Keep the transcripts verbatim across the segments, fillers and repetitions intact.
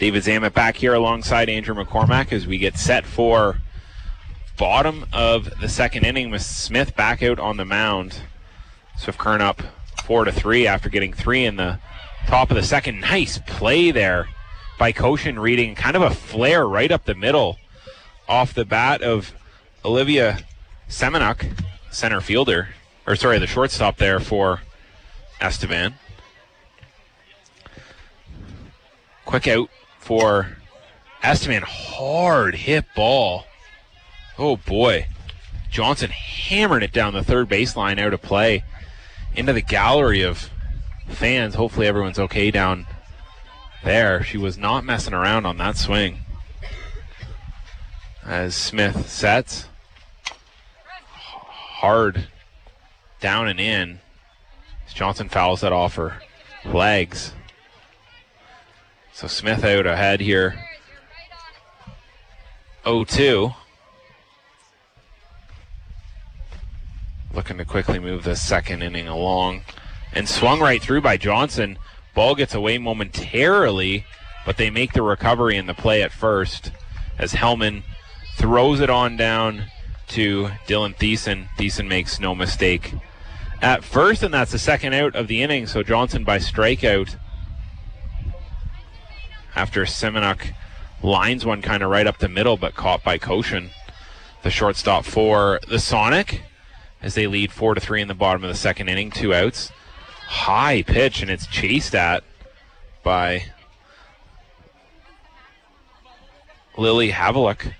David Zamet back here alongside Andrew McCormack as we get set for bottom of the second inning with Smith back out on the mound. Swift Current up four to three after getting three in the top of the second. Nice play there by Koshin, reading kind of a flare right up the middle off the bat of Olivia Semenuk, center fielder, or sorry, the shortstop there for Estevan. Quick out for Estevan. Hard hit ball. Oh boy. Johnson hammered it down the third baseline, out of play into the gallery of fans. Hopefully everyone's okay down there. She was not messing around on that swing. As Smith sets. Hard down and in. As Johnson fouls that off her legs. So Smith out ahead here. oh two. Looking to quickly move the second inning along. And swung right through by Johnson. Ball gets away momentarily, but they make the recovery in the play at first as Hellman throws it on down to Dylan Thiessen. Thiessen makes no mistake at first, and that's the second out of the inning. So Johnson by strikeout after Semenuk lines one kind of right up the middle, but caught by Koshin, the shortstop for the Sonic, as they lead four to three in the bottom of the second inning. Two outs. High pitch, and it's chased at by Lily Havlicek.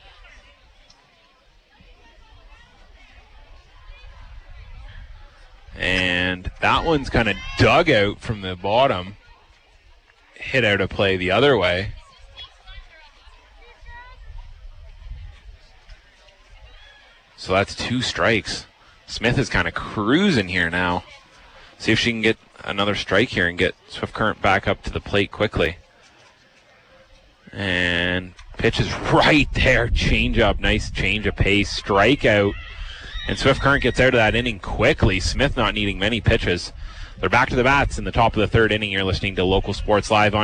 And that one's kind of dug out from the bottom. Hit out of play the other way. So that's two strikes. Smith is kind of cruising here now. See if she can get another strike here and get Swift Current back up to the plate quickly. And pitch is right there. Change up. Nice change of pace. Strikeout. And Swift Current gets out of that inning quickly. Smith not needing many pitches. They're back to the bats in the top of the third inning. You're listening to Local Sports Live on